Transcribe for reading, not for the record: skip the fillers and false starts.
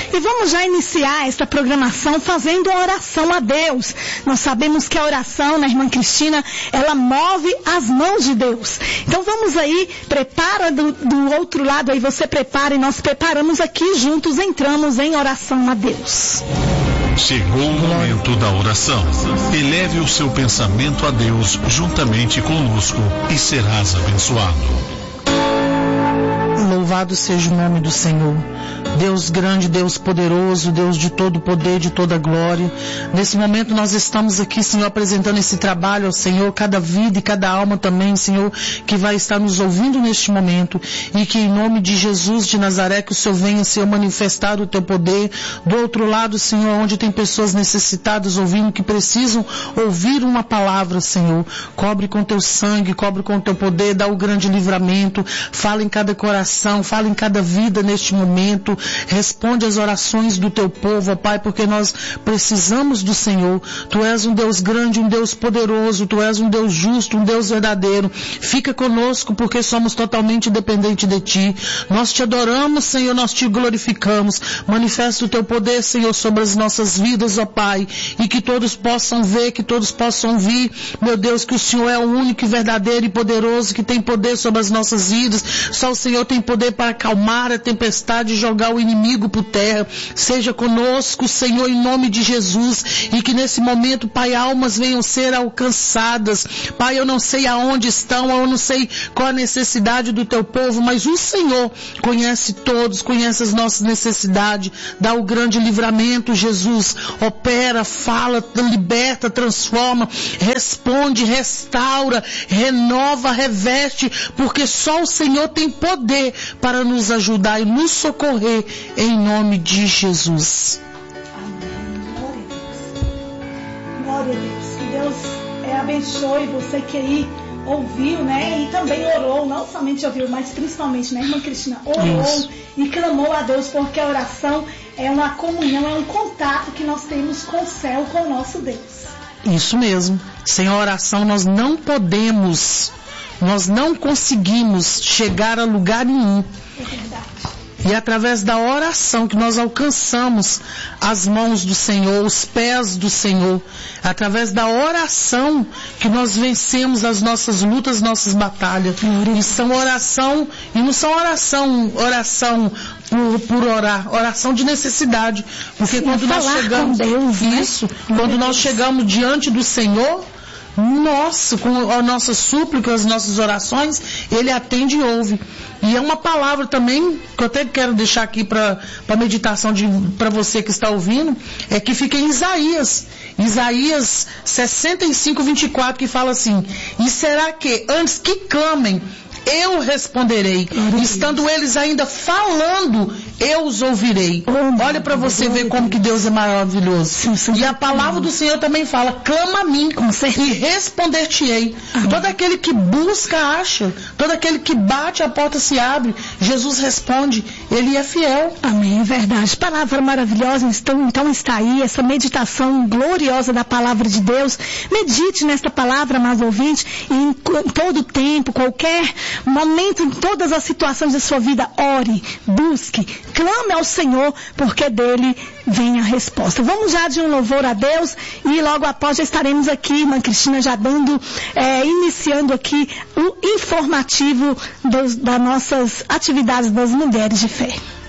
E vamos já iniciar esta programação fazendo a oração a Deus. Nós sabemos que a oração, né, irmã Cristina, ela move as mãos de Deus. Então vamos aí, prepara do outro lado aí, você prepara e nós preparamos aqui juntos, entramos em oração a Deus. Chegou o momento da oração. Eleve o seu pensamento a Deus juntamente conosco e serás abençoado. Louvado seja o nome do Senhor. Deus grande, Deus poderoso, Deus de todo poder, de toda glória. Nesse momento nós estamos aqui, Senhor, apresentando esse trabalho ao Senhor, cada vida e cada alma também, Senhor, que vai estar nos ouvindo neste momento. E que em nome de Jesus de Nazaré, que o Senhor venha, Senhor, manifestar o teu poder. Do outro lado, Senhor, onde tem pessoas necessitadas ouvindo, que precisam ouvir uma palavra, Senhor. Cobre com teu sangue, cobre com teu poder, dá o grande livramento. Fala em cada coração, fala em cada vida neste momento. Responde às orações do teu povo, ó Pai, porque nós precisamos do Senhor. Tu és um Deus grande, um Deus poderoso, Tu és um Deus justo, um Deus verdadeiro. Fica conosco porque somos totalmente dependentes de Ti. Nós Te adoramos, Senhor, nós Te glorificamos. Manifesta o Teu poder, Senhor, sobre as nossas vidas, ó Pai, e que todos possam ver, que todos possam ouvir, meu Deus, que o Senhor é o único e verdadeiro e poderoso, que tem poder sobre as nossas vidas. Só o Senhor tem poder para acalmar a tempestade e jogar o inimigo por terra. Seja conosco, Senhor, em nome de Jesus, e que nesse momento, Pai, almas venham ser alcançadas. Pai, eu não sei aonde estão, eu não sei qual a necessidade do teu povo, mas o Senhor conhece todos, conhece as nossas necessidades. Dá o grande livramento, Jesus. Opera, fala, liberta, transforma, responde, restaura, renova, reveste, porque só o Senhor tem poder para nos ajudar e nos socorrer, em nome de Jesus. Amém. Glória a Deus. Glória a Deus. Que Deus abençoe você que aí ouviu, né? E também orou, não somente ouviu, mas principalmente, né, irmã Cristina, orou Isso. E clamou a Deus, porque a oração é uma comunhão, é um contato que nós temos com o céu, com o nosso Deus. Isso mesmo. Sem a oração nós não podemos, nós não conseguimos chegar a lugar nenhum. É verdade. E é através da oração que nós alcançamos as mãos do Senhor, os pés do Senhor. É através da oração que nós vencemos as nossas lutas, nossas batalhas. E são oração, e não são oração por orar, oração de necessidade. Porque Sim, quando nós chegamos, Deus, isso, né? Quando nós chegamos diante do Senhor, nossa, com as nossas súplicas, as nossas orações, Ele atende e ouve. E é uma palavra também, que eu até quero deixar aqui para meditação para você que está ouvindo, é que fica em Isaías 65:24, que fala assim: e será que antes que clamem, eu responderei, estando eles ainda falando, eu os ouvirei. Olha para você ver como que Deus é maravilhoso. E a palavra do Senhor também fala: clama a mim e responder-te-ei. Todo aquele que busca, acha. Todo aquele que bate, a porta se abre. Jesus responde, Ele é fiel. Amém, é verdade. Palavra maravilhosa, então está aí essa meditação gloriosa da palavra de Deus. Medite nesta palavra, mais ouvinte, e em todo tempo, qualquer momento, em todas as situações da sua vida, ore, busque, clame ao Senhor, porque dele vem a resposta. Vamos já de um louvor a Deus, e logo após já estaremos aqui, irmã Cristina, já iniciando aqui o informativo das nossas atividades das mulheres de fé.